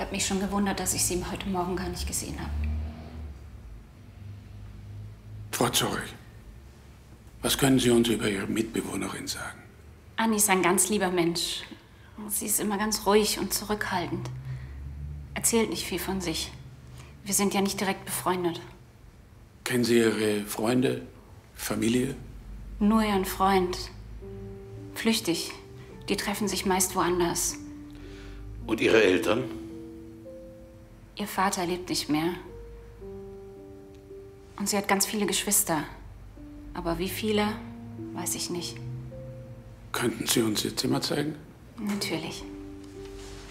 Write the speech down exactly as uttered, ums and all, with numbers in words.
habe mich schon gewundert, dass ich Sie heute Morgen gar nicht gesehen habe. Frau Zorich, was können Sie uns über Ihre Mitbewohnerin sagen? Anni ist ein ganz lieber Mensch. Sie ist immer ganz ruhig und zurückhaltend. Erzählt nicht viel von sich. Wir sind ja nicht direkt befreundet. Kennen Sie Ihre Freunde, Familie? Nur Ihren Freund. Flüchtig. Die treffen sich meist woanders. Und Ihre Eltern? Ihr Vater lebt nicht mehr. Und sie hat ganz viele Geschwister. Aber wie viele, weiß ich nicht. Könnten Sie uns Ihr Zimmer zeigen? Natürlich.